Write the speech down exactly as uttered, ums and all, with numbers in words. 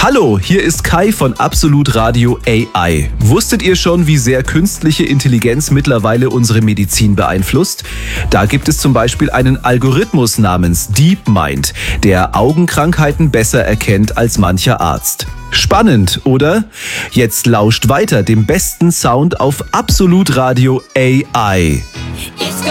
Hallo, hier ist Kai von Absolut Radio A I. Wusstet ihr schon, wie sehr künstliche Intelligenz mittlerweile unsere Medizin beeinflusst? Da gibt es zum Beispiel einen Algorithmus namens DeepMind, der Augenkrankheiten besser erkennt als mancher Arzt. Spannend, oder? Jetzt lauscht weiter dem besten Sound auf Absolut Radio A I. It's